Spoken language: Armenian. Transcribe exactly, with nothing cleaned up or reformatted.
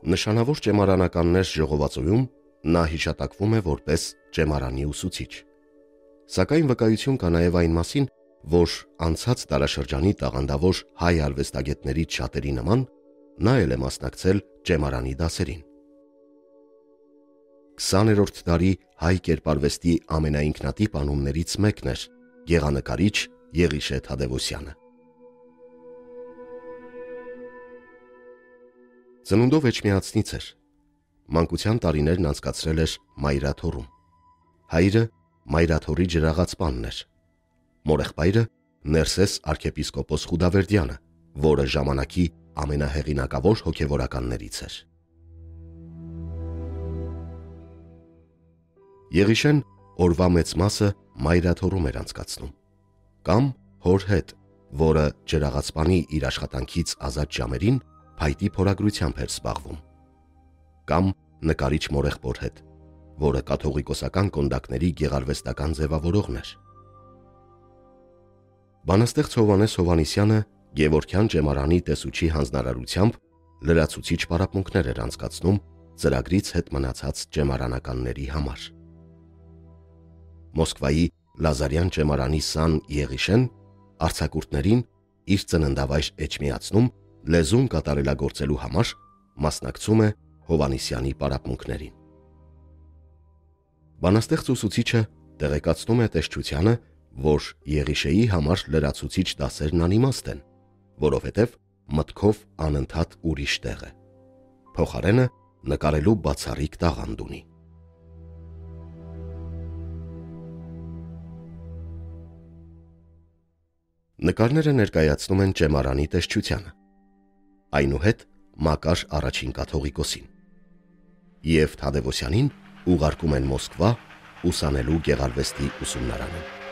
Նշանավոր ճեմարանականներ ժողովածոյում նա հիշատակվում է որպես ճեմարանի ուսուցիչ։ Սակայն վկայություն կա նաև այն մասին, որ անցած դարաշրջանի տաղանդավոր հայ արվեստագետներից շատերի նման նա էլ է մասնակցել ճեմարանի դասերին։ քսաներորդ դարի հայ կերպարվեստի ամենաինքնատիպ անուններից մեկն էր գեղանկարիչ Եղիշե Թադևոսյանը։ Ծնունդով էջմիածնից էր։ Մանկության տարիներն անցկացրել էր Մայրաթոռում։ Հայրը Մայրաթոռի ջրաղացպանն էր։ Մորեղբայրը Ներսես arczepiskopos Խուդավերդյանը, որը ժամանակի ամենահեղինակավոր հոգևորականներից էր։ Եղիշեն օրվա մեծ մասը Մայրաթոռում էր անցկացնում, կամ հոր հետ, որը ջրաղացպանի իր աշխատանքից ազատ ժամերին փայտի փորագրությամբ էր զբաղվում, կամ նկարիչ մորեղբոր հետ, որը կաթողիկոսական կոնդակների գեղարվեստական ձևավորողն էր։ Բանաստեղծ Հովհաննես Հովհաննիսյանը Գևորգյան ճեմարանի տեսուչի հանձնարարությամբ լրացուցիչ պարապմունքներ էր անցկացնում ծրագրից հետ մնացած ճեմարանականների համար։ Մոսկվայի Լազարյան ճեմարանի սան Եղիշեն արձակուրդներին իր ծննդավայր Էջմիածնում լեզուն կատարելագործելու համար մասնակցում է Հովհաննիսյանի պարապմունքներին։ Բանաստեղծ ուսուցիչը տեղեկացնում է տեսչությանը, որ Եղիշեի համար լրացուցիչ դասերն անիմաստ են, որովհետև մտքով անընդհատ ուրիշ տեղ է։ Փոխարենը նկարելու բացառիկ տաղանդ ունի։ Նկարները ներկայացնում են ճեմարանի տեսչությանը, այնուհետ Մակար առաջին կաթողիկոսին, և Թադևոսյանին ուղարկում են Մոսկվա ուսանելու գեղարվեստի ուսումնարանը։